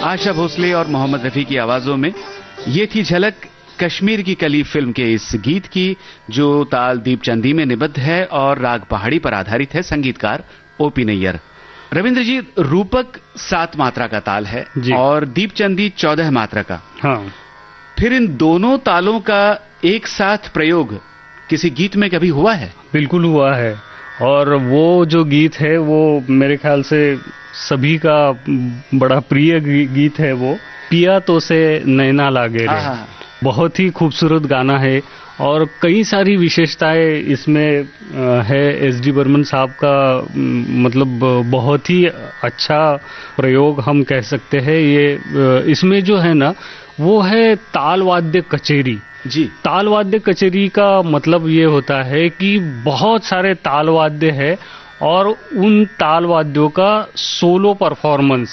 आशा भोसले और मोहम्मद रफी की आवाजों में ये थी झलक कश्मीर की कली फिल्म के इस गीत की, जो ताल दीपचंदी में निबद्ध है और राग पहाड़ी पर आधारित है। संगीतकार ओपी नैयर। रविंद्र जी, रूपक 7 मात्रा का ताल है और दीपचंदी 14 मात्रा का। हाँ। फिर इन दोनों तालों का एक साथ प्रयोग किसी गीत में कभी हुआ है? बिल्कुल हुआ है, और वो जो गीत है वो मेरे ख्याल से सभी का बड़ा प्रिय गीत है। वो पिया तो से नैना लागे रे, बहुत ही खूबसूरत गाना है और कई सारी विशेषताएं इसमें है। एस.डी. बर्मन साहब का मतलब बहुत ही अच्छा प्रयोग हम कह सकते हैं। ये इसमें जो है ना, वो है ताल वाद्य कचेरी जी। ताल वाद्य कचेरी का मतलब ये होता है कि बहुत सारे ताल वाद्य है और उन ताल वाद्यों का सोलो परफॉर्मेंस।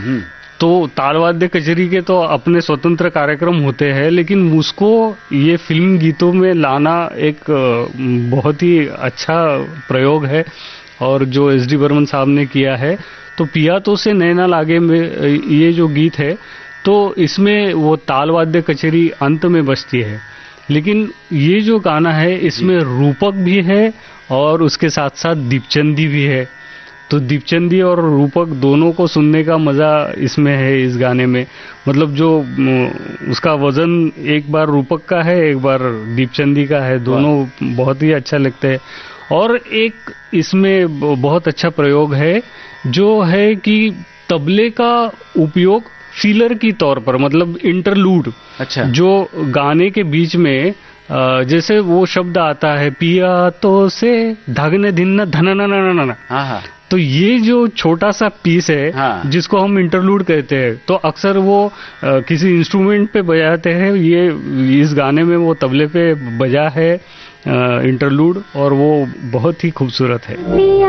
तो ताल वाद्य कचेरी के तो अपने स्वतंत्र कार्यक्रम होते हैं, लेकिन उसको ये फिल्म गीतों में लाना एक बहुत ही अच्छा प्रयोग है और जो एस.डी. बर्मन साहब ने किया है। तो पिया तो से नैना लागे में ये जो गीत है, तो इसमें वो ताल वाद्य कचेरी अंत में बजती है, लेकिन ये जो गाना है इसमें रूपक भी है और उसके साथ साथ दीपचंदी भी है। तो दीपचंदी और रूपक दोनों को सुनने का मजा इसमें है, इस गाने में। मतलब जो उसका वजन एक बार रूपक का है, एक बार दीपचंदी का है, दोनों बहुत ही अच्छा लगते हैं। और एक इसमें बहुत अच्छा प्रयोग है जो है कि तबले का उपयोग फीलर की तौर पर, मतलब इंटरलूड। अच्छा। जो गाने के बीच में जैसे वो शब्द आता है पिया तो से धगने धिन्न धनन, तो ये जो छोटा सा पीस है जिसको हम इंटरलूड कहते हैं, तो अक्सर वो किसी इंस्ट्रूमेंट पे बजाते हैं। ये इस गाने में वो तबले पे बजा है इंटरलूड, और वो बहुत ही खूबसूरत है।